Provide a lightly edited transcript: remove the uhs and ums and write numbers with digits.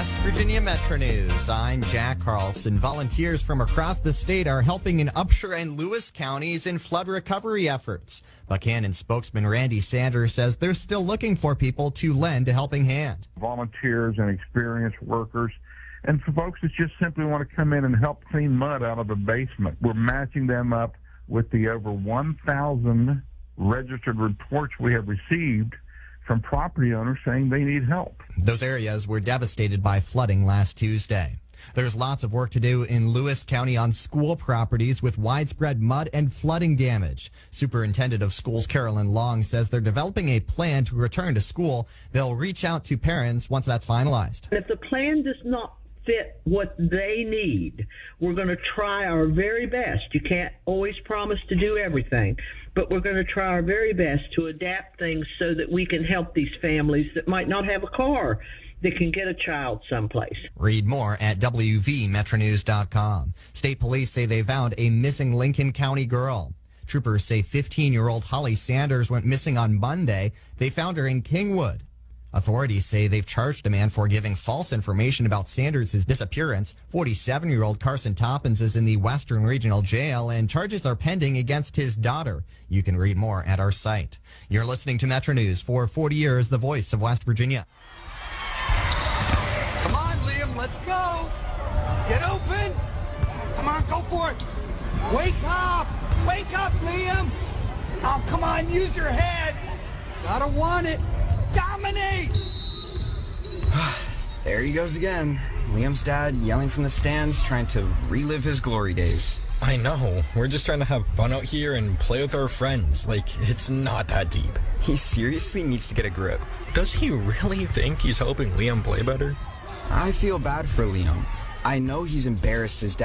West Virginia Metro News. I'm Jack Carlson. Volunteers from across the state are helping in Upshur and Lewis counties in flood recovery efforts. Buchanan spokesman Randy Sanders says they're still looking for people to lend a helping hand. Volunteers and experienced workers, and for folks that just simply want to come in and help clean mud out of the basement. We're matching them up with the over 1,000 registered reports we have received from property owners saying they need help. Those areas were devastated by flooding last Tuesday. There's lots of work to do in Lewis County on school properties with widespread mud and flooding damage. Superintendent of Schools Carolyn Long says they're developing a plan to return to school. They'll reach out to parents once that's finalized. If the plan does not fit what they need, we're going to try our very best. You can't always promise to do everything, but we're going to try our very best to adapt things so that we can help these families that might not have a car that can get a child someplace. Read more at WVMetroNews.com. State police say they found a missing Lincoln County girl. Troopers say 15-year-old Holly Sanders went missing on Monday. They found her in Kingwood. Authorities say they've charged a man for giving false information about Sanders' disappearance. 47-year-old Carson Toppins is in the Western Regional Jail, and charges are pending against his daughter. You can read more at our site. You're listening to Metro News for 40 years, the voice of West Virginia. Come on, Liam, let's go. Get open. Come on, go for it. Wake up. Wake up, Liam. Oh, come on, use your head. Gotta want it. Dominate! There he goes again. Liam's dad yelling from the stands, trying to relive his glory days. I know. We're just trying to have fun out here and play with our friends. Like, it's not that deep. He seriously needs to get a grip. Does he really think he's helping Liam play better? I feel bad for Liam. I know he's embarrassed his dad.